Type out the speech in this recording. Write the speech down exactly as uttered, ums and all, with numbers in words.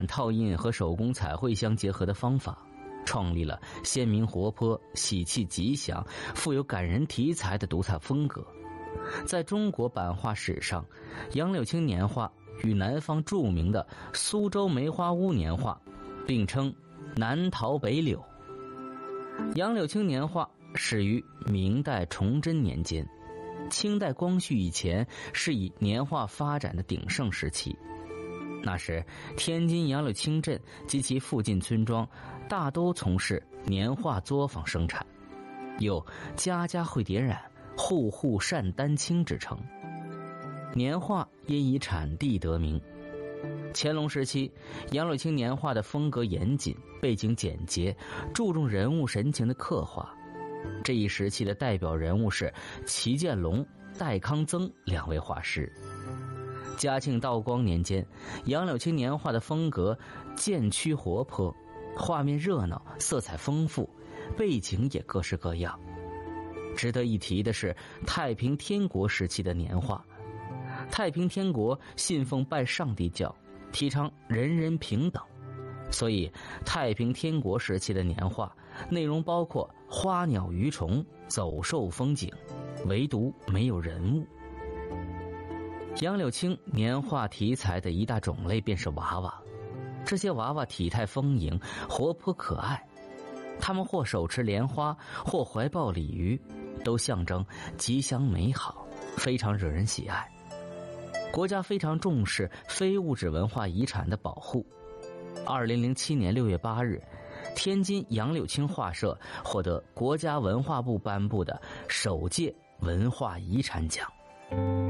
套印和手工彩绘相结合的方法，创立了鲜明活泼、喜气吉祥、富有感人题材的独特风格。在中国版画史上，杨柳青年画与南方著名的苏州梅花屋年画并称南桃北柳。杨柳青年画始于明代崇祯年间，清代光绪以前是以年画发展的鼎盛时期。那时天津杨柳青镇及其附近村庄大都从事年画作坊生产，有家家会点染、户户善丹青之称。年画因以产地得名。乾隆时期，杨柳青年画的风格严谨，背景简洁，注重人物神情的刻画。这一时期的代表人物是齐建龙、戴康增两位画师。嘉庆道光年间，杨柳青年画的风格渐趋活泼，画面热闹，色彩丰富，背景也各式各样。值得一提的是太平天国时期的年画。太平天国信奉拜上帝教，提倡人人平等，所以太平天国时期的年画内容包括花鸟鱼虫、走兽风景，唯独没有人物。杨柳青年画题材的一大种类便是娃娃，这些娃娃体态丰盈，活泼可爱，他们或手持莲花，或怀抱鲤鱼，都象征吉祥美好，非常惹人喜爱。国家非常重视非物质文化遗产的保护。二零零七年六月八日，天津杨柳青画社获得国家文化部颁布的首届文化遗产奖。